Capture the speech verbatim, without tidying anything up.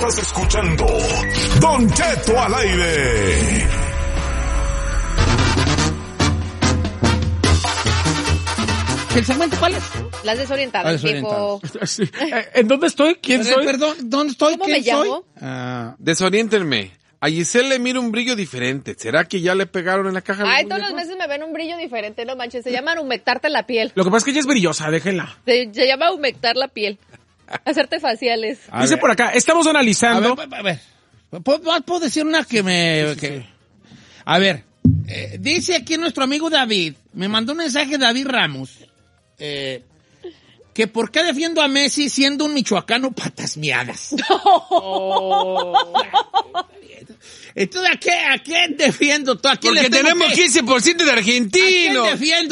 Estás escuchando Don Cheto al aire. ¿El segmento cuál es? Las desorientadas, viejo. Sí. ¿En dónde estoy? ¿Quién soy? Perdón, ¿dónde estoy? ¿Cómo ¿Quién me llamo? soy? Ah, Desoriéntenme. A Giselle le miro un brillo diferente. ¿Será que ya le pegaron en la caja? Ay, todos los meses me ven un brillo diferente, no manches. Se llama humectarte la piel. Lo que pasa es que ella es brillosa, déjenla. Se, se llama humectar la piel. Hacerte faciales. a Dice ver, por acá, estamos a analizando... ver, a ver. ¿Puedo, puedo decir una que me... Sí, sí, que- sí. A ver, eh, dice aquí nuestro amigo David, me mandó un mensaje David Ramos, eh, que por qué defiendo a Messi siendo un michoacano patas miadas. Entonces, ¿a qué, a quién defiendo? ¿A quién Porque le tengo tenemos que- quince por ciento de ¿A quién argentinos. defiendo?